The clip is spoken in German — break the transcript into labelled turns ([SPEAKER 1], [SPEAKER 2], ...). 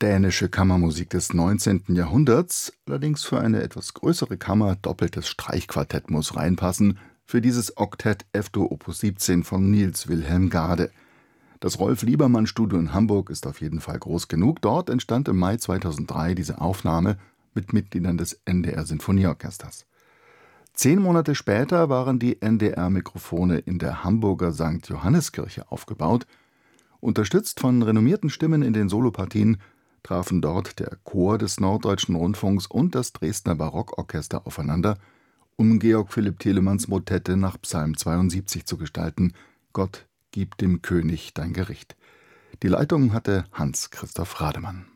[SPEAKER 1] dänische Kammermusik des 19. Jahrhunderts, allerdings für eine etwas größere Kammer doppeltes Streichquartett muss reinpassen, für dieses Oktett F-Dur Opus 17 von Niels Wilhelm Gade. Das Rolf-Liebermann-Studio in Hamburg ist auf jeden Fall groß genug. Dort entstand im Mai 2003 diese Aufnahme mit Mitgliedern des NDR-Sinfonieorchesters. 10 Monate später waren die NDR-Mikrofone in der Hamburger St. Johanniskirche aufgebaut. Unterstützt von renommierten Stimmen in den Solopartien trafen dort der Chor des Norddeutschen Rundfunks und das Dresdner Barockorchester aufeinander, um Georg Philipp Telemanns Motette nach Psalm 72 zu gestalten: Gott, gib dem König dein Gericht. Die Leitung hatte Hans-Christoph Rademann.